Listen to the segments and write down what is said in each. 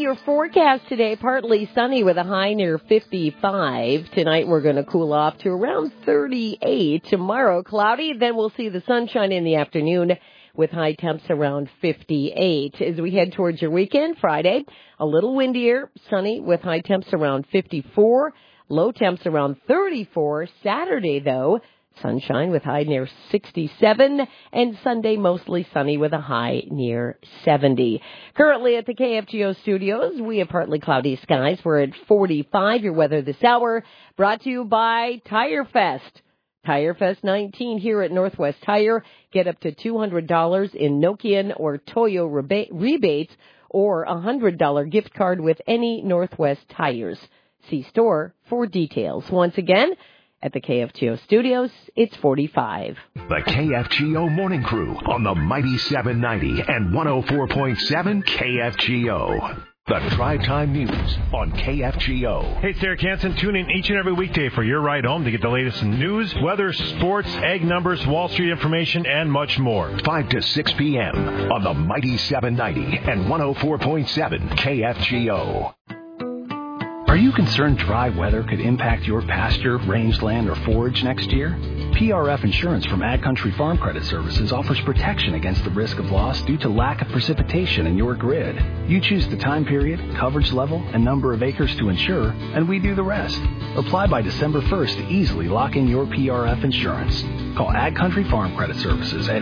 your forecast today. Partly sunny with a high near 55. Tonight we're going to cool off to around 38. Tomorrow cloudy, then we'll see the sunshine in the afternoon with high temps around 58. As we head towards your weekend, Friday, a little windier, sunny with high temps around 54. Low temps around 34. Saturday, though, sunshine with high near 67, and Sunday mostly sunny with a high near 70. Currently at the KFGO studios, we have partly cloudy skies. We're at 45. Your weather this hour brought to you by Tire Fest. Tire Fest 19 here at Northwest Tire. Get up to $200 in Nokian or Toyo rebates or a $100 gift card with any Northwest Tires. See store for details. Once again, at the KFGO studios, it's 45. The KFGO Morning Crew on the Mighty 790 and 104.7 KFGO. The Drive Time News on KFGO. Hey, it's Derek Hansen. Tune in each and every weekday for your ride home to get the latest in news, weather, sports, egg numbers, Wall Street information, and much more. 5 to 6 p.m. on the Mighty 790 and 104.7 KFGO. Are you concerned dry weather could impact your pasture, rangeland, or forage next year? PRF Insurance from Ag Country Farm Credit Services offers protection against the risk of loss due to lack of precipitation in your grid. You choose the time period, coverage level, and number of acres to insure, and we do the rest. Apply by December 1st to easily lock in your PRF insurance. Call Ag Country Farm Credit Services at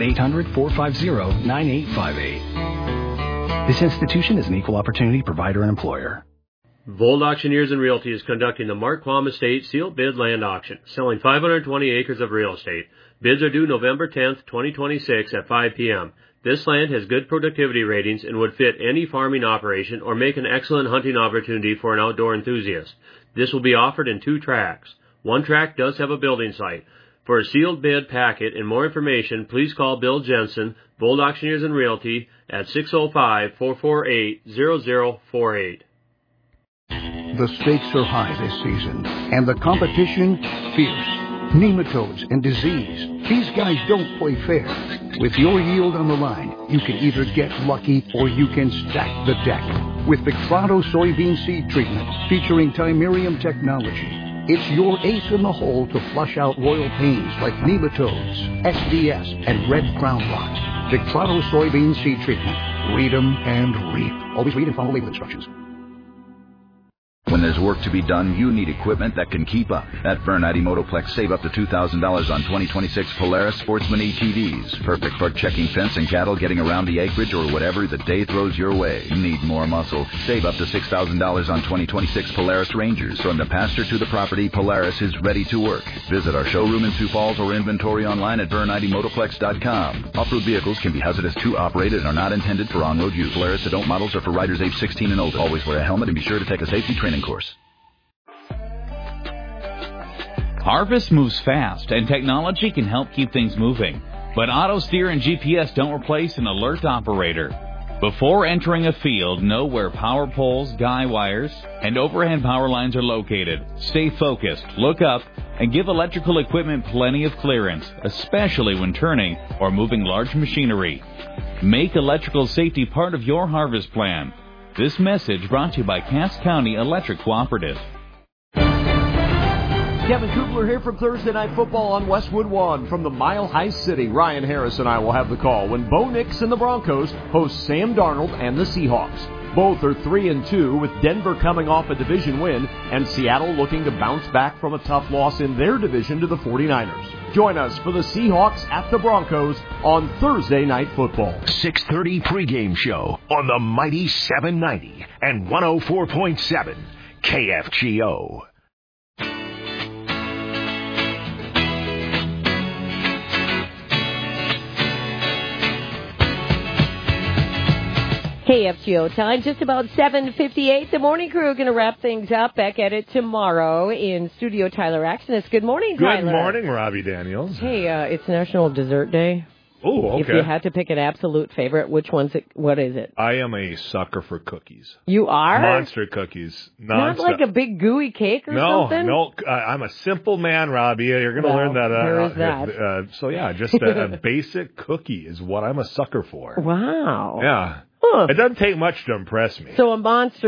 800-450-9858. This institution is an equal opportunity provider and employer. Vold Auctioneers and Realty is conducting the Mark Quam Estate Sealed Bid Land Auction, selling 520 acres of real estate. Bids are due November 10th, 2026 at 5 p.m. This land has good productivity ratings and would fit any farming operation or make an excellent hunting opportunity for an outdoor enthusiast. This will be offered in 2 tracts. One tract does have a building site. For a sealed bid packet and more information, please call Bill Jensen, Vold Auctioneers and Realty, at 605-448-0048. The stakes are high this season, and the competition fierce. Nematodes and disease. These guys don't play fair. With your yield on the line, you can either get lucky or you can stack the deck. With the Clado soybean seed treatment featuring Timerium technology, it's your ace in the hole to flush out royal pains like nematodes, SDS, and red crown rot. The Clado soybean seed treatment. Read 'em and reap. Always read and follow label instructions. When there's work to be done, you need equipment that can keep up. At Bernardi Motoplex, save up to $2,000 on 2026 Polaris Sportsman ATVs. Perfect for checking fence and cattle, getting around the acreage, or whatever the day throws your way. Need more muscle? Save up to $6,000 on 2026 Polaris Rangers. From the pasture to the property, Polaris is ready to work. Visit our showroom in Sioux Falls or inventory online at BernardiMotoplex.com. Off-road vehicles can be hazardous to operated and are not intended for on-road use. Polaris adult models are for riders age 16 and older. Always wear a helmet and be sure to take a safety training course. Harvest moves fast, and technology can help keep things moving. But AutoSteer and GPS don't replace an alert operator. Before entering a field, know where power poles, guy wires, and overhead power lines are located. Stay focused, look up, and give electrical equipment plenty of clearance, especially when turning or moving large machinery. Make electrical safety part of your harvest plan. This message brought to you by Cass County Electric Cooperative. Kevin Kugler here from Thursday Night Football on Westwood One. From the Mile High City, Ryan Harris and I will have the call when Bo Nix and the Broncos host Sam Darnold and the Seahawks. Both are 3-2, with Denver coming off a division win and Seattle looking to bounce back from a tough loss in their division to the 49ers. Join us for the Seahawks at the Broncos on Thursday Night Football. 6:30 pregame show on the Mighty 790 and 104.7 KFGO. KFGO time, just about 7:58. The morning crew are going to wrap things up. Back at it tomorrow in studio. Tyler Axenis. Good morning, Tyler. Good morning, Robbie Daniels. Hey, it's National Dessert Day. Oh, okay. If you had to pick an absolute favorite, what is it? I am a sucker for cookies. You are? Monster cookies. Not like a big gooey cake or something? No. I'm a simple man, Robbie. You're going to learn that. There is that. So, yeah, just a basic cookie is what I'm a sucker for. Wow. Yeah. Huh. It doesn't take much to impress me. So a monster